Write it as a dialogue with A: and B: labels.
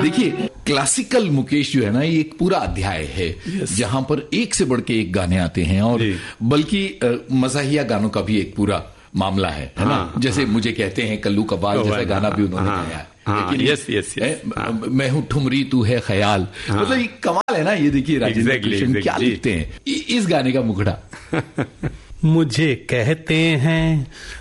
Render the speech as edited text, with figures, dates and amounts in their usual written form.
A: देखिए, क्लासिकल मुकेश जो है ना, ये एक पूरा अध्याय है जहां पर एक से बढ़ के एक गाने आते हैं, और बल्कि मज़ाहिया गानों का भी एक पूरा मामला है ना। जैसे मुझे कहते हैं कल्लू कबाल जैसा गाना भी उन्होंने गाया है।
B: यस
A: मैं हूं ठुमरी तू है ख्याल, मतलब ये कमाल है ना। ये देखिए राजेंद्र कृष्ण क्या लिखते हैं इस गाने का मुखड़ा।
C: मुझे कहते हैं